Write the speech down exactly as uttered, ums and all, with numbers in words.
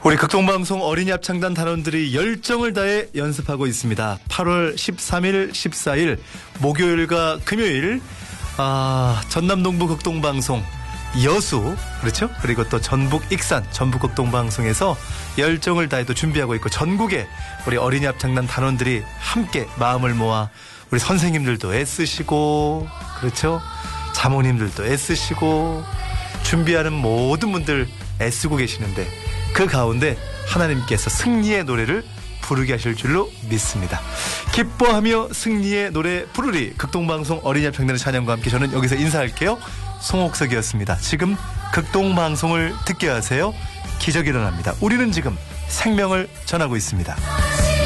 우리 극동방송 어린이 합창단 단원들이 열정을 다해 연습하고 있습니다. 팔월 십삼일, 십사일 목요일과 금요일 아, 전남동부 극동방송 여수 그렇죠? 그리고 또 전북 익산 전북 극동방송에서 열정을 다해 또 준비하고 있고 전국에 우리 어린이 합창단 단원들이 함께 마음을 모아 우리 선생님들도 애쓰시고 그렇죠? 자모님들도 애쓰시고 준비하는 모든 분들 애쓰고 계시는데 그 가운데 하나님께서 승리의 노래를 부르게 하실 줄로 믿습니다. 기뻐하며 승리의 노래 부르리 극동방송 어린이 합창단의 찬양과 함께 저는 여기서 인사할게요. 송옥석이었습니다. 지금 극동방송을 듣게 하세요. 기적이 일어납니다. 우리는 지금 생명을 전하고 있습니다.